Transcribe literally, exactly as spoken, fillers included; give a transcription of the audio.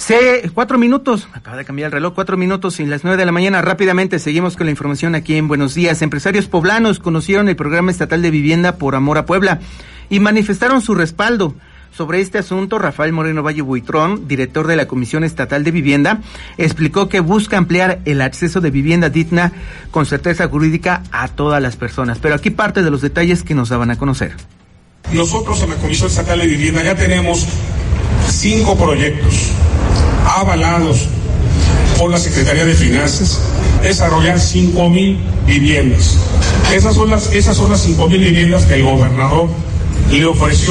C, cuatro minutos, acaba de cambiar el reloj, cuatro minutos y las nueve de la mañana. Rápidamente seguimos con la información aquí en Buenos Días. Empresarios poblanos conocieron el Programa Estatal de Vivienda Por Amor a Puebla y manifestaron su respaldo. Sobre este asunto, Rafael Moreno Valle Buitrón, director de la Comisión Estatal de Vivienda, explicó que busca ampliar el acceso de vivienda digna con certeza jurídica a todas las personas. Pero aquí parte de los detalles que nos daban a conocer. Nosotros en la Comisión Estatal de Vivienda ya tenemos cinco proyectos avalados por la Secretaría de Finanzas, desarrollar cinco mil viviendas. Esas son las, esas son las cinco mil viviendas que el gobernador le ofreció